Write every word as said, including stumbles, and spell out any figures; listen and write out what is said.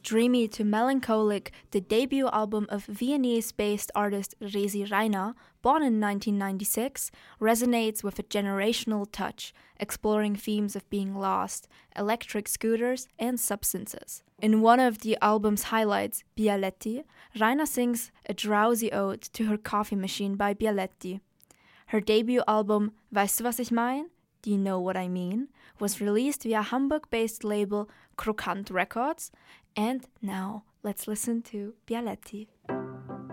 Dreamy to melancholic, the debut album of Viennese-based artist Resi Reiner, born in nineteen ninety-six, resonates with a generational touch, exploring themes of being lost, electric scooters, and substances. In one of the album's highlights, Bialetti, Reiner sings a drowsy ode to her coffee machine by Bialetti. Her debut album, Weißt du, was ich mein? Do You Know What I Mean? Was released via Hamburg-based label Krokant Records. And now, let's listen to Bialetti.